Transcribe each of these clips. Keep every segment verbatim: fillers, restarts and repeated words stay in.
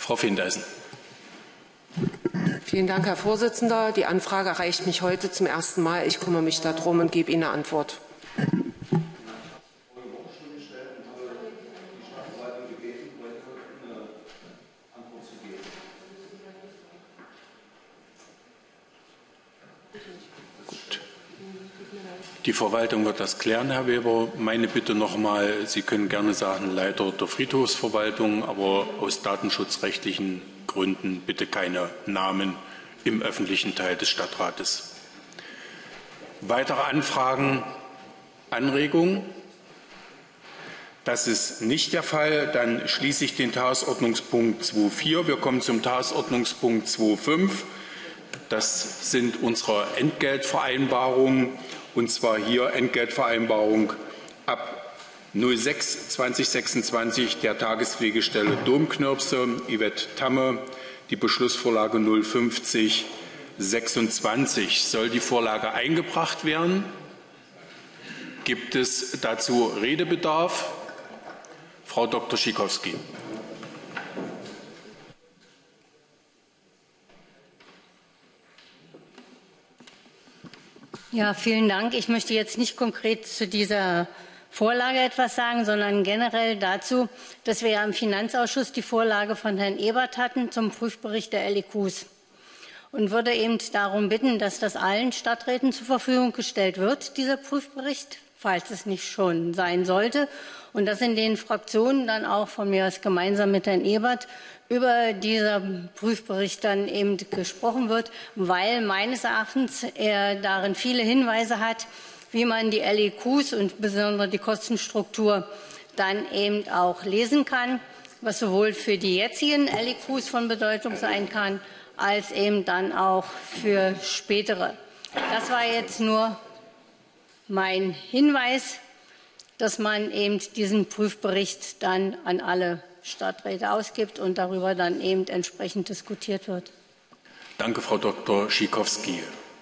Frau Findeisen. Vielen Dank, Herr Vorsitzender. Die Anfrage erreicht mich heute zum ersten Mal. Ich kümmere mich darum und gebe Ihnen eine Antwort. Die Verwaltung wird das klären, Herr Weber. Meine Bitte noch einmal, Sie können gerne sagen, Leiter der Friedhofsverwaltung, aber aus datenschutzrechtlichen Gründen bitte keine Namen im öffentlichen Teil des Stadtrates. Weitere Anfragen, Anregungen? Das ist nicht der Fall. Dann schließe ich den Tagesordnungspunkt zwei Punkt vier. Wir kommen zum Tagesordnungspunkt zwei Punkt fünf. Das sind unsere Entgeltvereinbarungen. Und zwar hier Entgeltvereinbarung ab null sechs zweitausendsechsundzwanzig der Tagespflegestelle Domknirpse, Yvette Tamme, die Beschlussvorlage null fünfzig sechsundzwanzig. Soll die Vorlage eingebracht werden? Gibt es dazu Redebedarf? Frau Doktor Schikowski. Ja, vielen Dank. Ich möchte jetzt nicht konkret zu dieser Vorlage etwas sagen, sondern generell dazu, dass wir ja im Finanzausschuss die Vorlage von Herrn Ebert hatten zum Prüfbericht der L E Qs und würde eben darum bitten, dass das allen Stadträten zur Verfügung gestellt wird, dieser Prüfbericht, falls es nicht schon sein sollte, und dass in den Fraktionen dann auch von mir aus gemeinsam mit Herrn Ebert über diesen Prüfbericht dann eben gesprochen wird, weil meines Erachtens er darin viele Hinweise hat, wie man die L E Qs und besonders die Kostenstruktur dann eben auch lesen kann, was sowohl für die jetzigen L E Qs von Bedeutung sein kann, als eben dann auch für spätere. Das war jetzt nur mein Hinweis, dass man eben diesen Prüfbericht dann an alle Stadträte ausgibt und darüber dann eben entsprechend diskutiert wird. Danke, Frau Doktor Schikowski.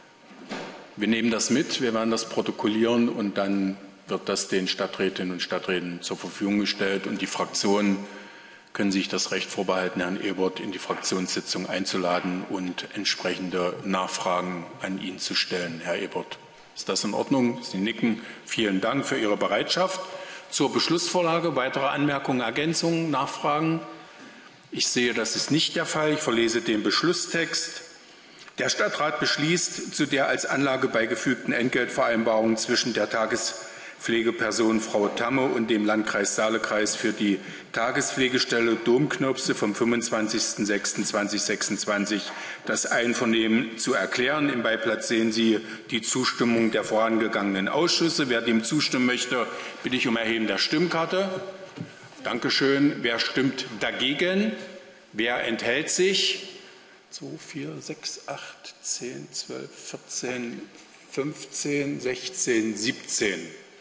Wir nehmen das mit, wir werden das protokollieren und dann wird das den Stadträtinnen und Stadträten zur Verfügung gestellt und die Fraktionen können sich das Recht vorbehalten, Herrn Ebert in die Fraktionssitzung einzuladen und entsprechende Nachfragen an ihn zu stellen. Herr Ebert, ist das in Ordnung? Sie nicken. Vielen Dank für Ihre Bereitschaft. Zur Beschlussvorlage weitere Anmerkungen, Ergänzungen, Nachfragen? Ich sehe, das ist nicht der Fall. Ich verlese den Beschlusstext. Der Stadtrat beschließt, zu der als Anlage beigefügten Entgeltvereinbarung zwischen der Tagespflegeperson Frau Tamme und dem Landkreis Saale-Kreis für die Tagespflegestelle Domknirpse vom fünfundzwanzigsten sechsten zweitausendsechsundzwanzig das Einvernehmen zu erklären. Im Beiblatt sehen Sie die Zustimmung der vorangegangenen Ausschüsse. Wer dem zustimmen möchte, bitte ich um Erheben der Stimmkarte. Dankeschön. Wer stimmt dagegen? Wer enthält sich? zwei, vier, sechs, acht, zehn, zwölf, vierzehn, fünfzehn, sechzehn, siebzehn.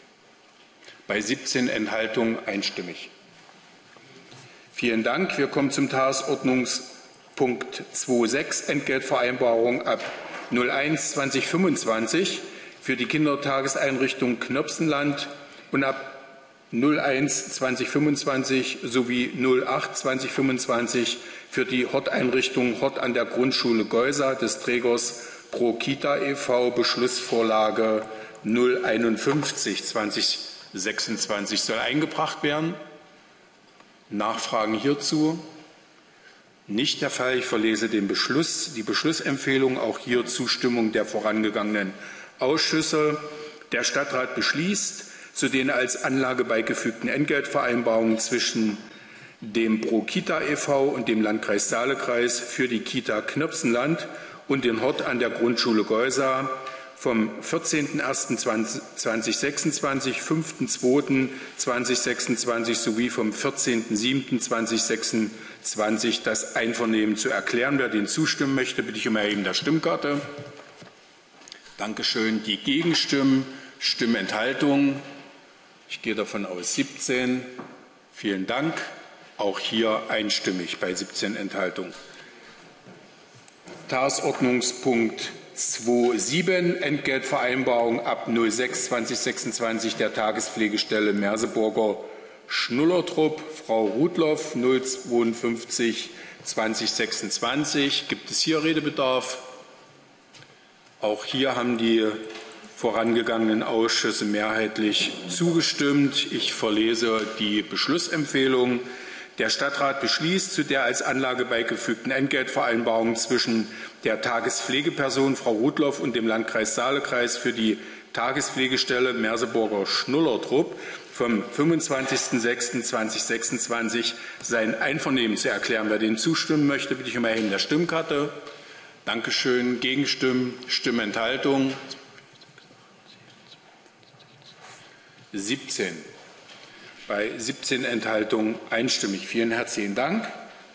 Bei siebzehn Enthaltungen einstimmig. Vielen Dank. Wir kommen zum Tagesordnungspunkt zwei Punkt sechs, Entgeltvereinbarung ab null eins zweitausendfünfundzwanzig für die Kindertageseinrichtung Knirpsenland und ab null eins zweitausendfünfundzwanzig sowie null acht zweitausendfünfundzwanzig für die Horteinrichtung Hort an der Grundschule Geusa des Trägers Pro Kita e V Beschlussvorlage null einundfünfzig zweitausendsechsundzwanzig soll eingebracht werden. Nachfragen hierzu? Nicht der Fall. Ich verlese den Beschluss, die Beschlussempfehlung, auch hier Zustimmung der vorangegangenen Ausschüsse. Der Stadtrat beschließt, zu den als Anlage beigefügten Entgeltvereinbarungen zwischen dem Pro Kita e V und dem Landkreis Saale-Kreis für die Kita Knirpsenland und den Hort an der Grundschule Geusa vom vierzehnten ersten zweitausendsechsundzwanzig, fünften zweiten zweitausendsechsundzwanzig sowie vom vierzehnten siebten zweitausendsechsundzwanzig das Einvernehmen zu erklären. Wer dem zustimmen möchte, bitte ich um Erheben der Stimmkarte. Dankeschön. Die Gegenstimmen, Stimmenthaltungen. Ich gehe davon aus siebzehn. Vielen Dank. Auch hier einstimmig bei siebzehn Enthaltungen. Tagesordnungspunkt zwei Punkt sieben, Entgeltvereinbarung ab null sechs zweitausendsechsundzwanzig der Tagespflegestelle Merseburger Schnullertrupp, Frau Rudloff, null zweiundfünfzig zwanzig sechsundzwanzig. Gibt es hier Redebedarf? Auch hier haben die vorangegangenen Ausschüsse mehrheitlich zugestimmt. Ich verlese die Beschlussempfehlung. Der Stadtrat beschließt, zu der als Anlage beigefügten Entgeltvereinbarung zwischen der Tagespflegeperson Frau Rudloff und dem Landkreis Saale-Kreis für die Tagespflegestelle Merseburger Schnullertrupp vom fünfundzwanzigsten sechsten zweitausendsechsundzwanzig sein Einvernehmen zu erklären. Wer dem zustimmen möchte, bitte ich um Erheben der Stimmkarte. Dankeschön. Gegenstimmen, Stimmenthaltung. siebzehn. Bei siebzehn Enthaltungen einstimmig. Vielen herzlichen Dank.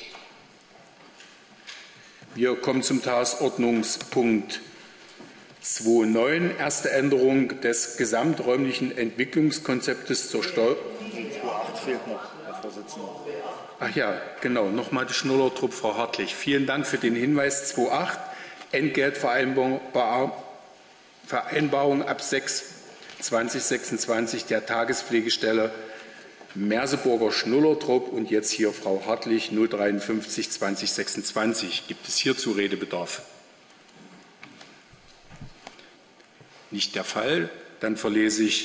Wir kommen zum Tagesordnungspunkt zwei Punkt neun. Erste Änderung des gesamträumlichen Entwicklungskonzeptes zur Steuer. zwei Punkt acht fehlt noch, Herr Vorsitzender. Ach ja, genau. Nochmal die Schnullertrupp, Frau Hartlich. Vielen Dank für den Hinweis. zwei Punkt acht. Entgeltvereinbarung Vereinbarung ab sechs zweitausendsechsundzwanzig der Tagespflegestelle Merseburger Schnullertrupp und jetzt hier Frau Hartlich null dreiundfünfzig zwanzig sechsundzwanzig. Gibt es hierzu Redebedarf? Nicht der Fall. Dann verlese ich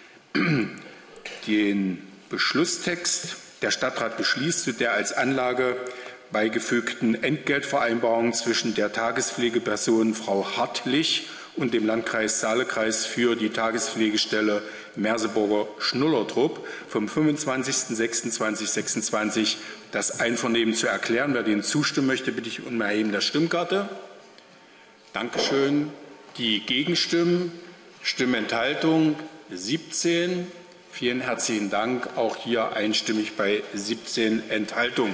den Beschlusstext. Der Stadtrat beschließt, zu der als Anlage beigefügten Entgeltvereinbarung zwischen der Tagespflegeperson Frau Hartlich und dem Landkreis Saale-Kreis für die Tagespflegestelle Merseburger Schnullertrupp vom fünfundzwanzigsten sechsten zweitausendsechsundzwanzig das Einvernehmen zu erklären. Wer dem zustimmen möchte, bitte ich um Erheben der Stimmkarte. Dankeschön. Die Gegenstimmen, Stimmenthaltung siebzehn. Vielen herzlichen Dank. Auch hier einstimmig bei siebzehn Enthaltungen.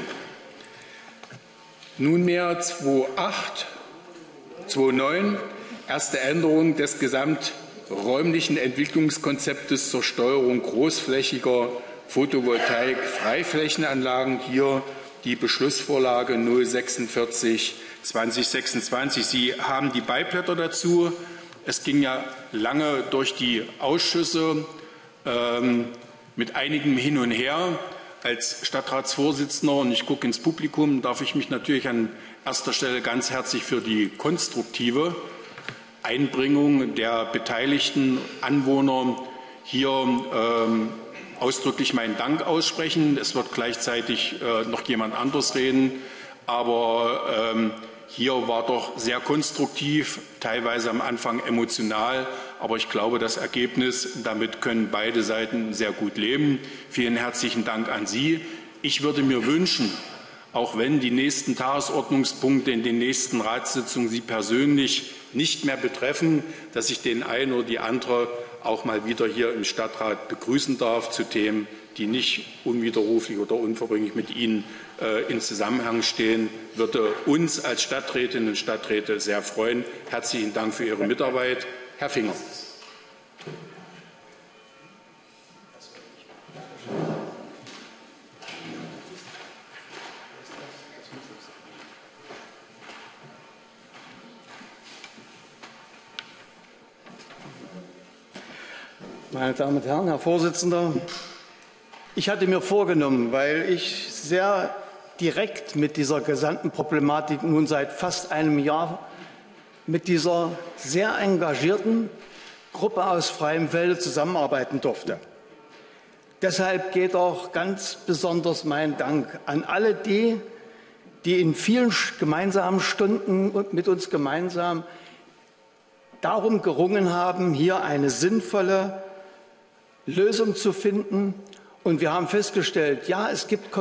Nunmehr zwei Punkt acht, zwei Punkt neun. Erste Änderung des gesamträumlichen Entwicklungskonzeptes zur Steuerung großflächiger Photovoltaik-Freiflächenanlagen. Hier die Beschlussvorlage null sechsundvierzig zweitausendsechsundzwanzig. Sie haben die Beiblätter dazu. Es ging ja lange durch die Ausschüsse ähm, mit einigem Hin und Her. Als Stadtratsvorsitzender, und ich gucke ins Publikum, darf ich mich natürlich an erster Stelle ganz herzlich für die konstruktive Einbringung der beteiligten Anwohner hier ähm, ausdrücklich meinen Dank aussprechen. Es wird gleichzeitig äh, noch jemand anderes reden, aber ähm, hier war doch sehr konstruktiv, teilweise am Anfang emotional, aber ich glaube, das Ergebnis, damit können beide Seiten sehr gut leben. Vielen herzlichen Dank an Sie. Ich würde mir wünschen, auch wenn die nächsten Tagesordnungspunkte in den nächsten Ratssitzungen Sie persönlich nicht mehr betreffen, dass ich den einen oder die andere auch mal wieder hier im Stadtrat begrüßen darf zu Themen, die nicht unwiderruflich oder unverbringlich mit Ihnen äh, in Zusammenhang stehen, würde uns als Stadträtinnen und Stadträte sehr freuen. Herzlichen Dank für Ihre Mitarbeit. Herr Finger. Meine Damen und Herren, Herr Vorsitzender, ich hatte mir vorgenommen, weil ich sehr direkt mit dieser gesamten Problematik nun seit fast einem Jahr mit dieser sehr engagierten Gruppe aus freiem Felde zusammenarbeiten durfte. Deshalb geht auch ganz besonders mein Dank an alle die, die in vielen gemeinsamen Stunden und mit uns gemeinsam darum gerungen haben, hier eine sinnvolle Lösung zu finden. Und wir haben festgestellt, ja, es gibt